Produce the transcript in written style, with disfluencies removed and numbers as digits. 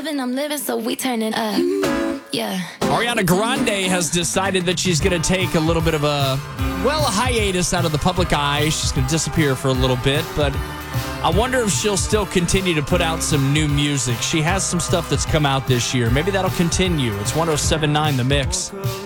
loving, I'm living, so we turning up. Yeah. Ariana Grande has decided that she's going to take a little bit of a hiatus out of the public eye. She's going to disappear for a little bit, but I wonder if she'll still continue to put out some new music. She has some stuff that's come out this year. Maybe that'll continue. It's 107.9 The Mix.